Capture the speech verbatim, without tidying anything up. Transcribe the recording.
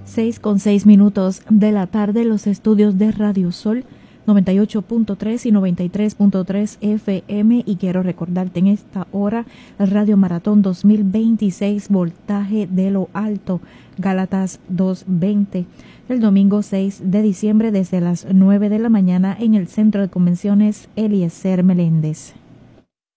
Seis con seis minutos de la tarde, los estudios de Radio Sol noventa y ocho punto tres y noventa y tres punto tres F M, y quiero recordarte en esta hora el Radio Maratón dos mil veintiséis, voltaje de lo alto, Gálatas dos veinte, el domingo seis de diciembre desde las nueve de la mañana en el Centro de Convenciones Eliezer Meléndez.